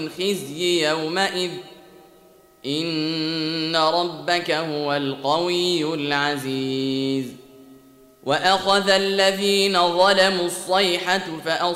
خزي يومئذ إن ربك هو القوي العزيز. وأخذ الذين ظلموا الصيحة